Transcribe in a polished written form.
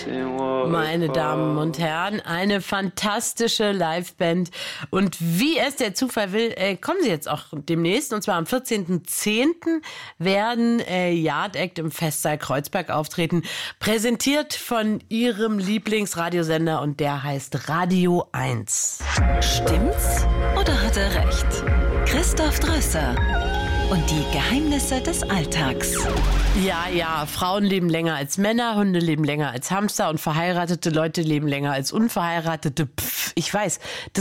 Meine Damen und Herren, eine fantastische Liveband. Und wie es der Zufall will, kommen sie jetzt auch demnächst. Und zwar am 14.10. werden Yard Act im Festsaal Kreuzberg auftreten. Präsentiert von ihrem Lieblingsradiosender und der heißt Radio 1. Stimmt's oder hat er recht? Christoph Drösser und die Geheimnisse des Alltags. Ja, Frauen leben länger als Männer, Hunde leben länger als Hamster und verheiratete Leute leben länger als unverheiratete. Ich weiß, das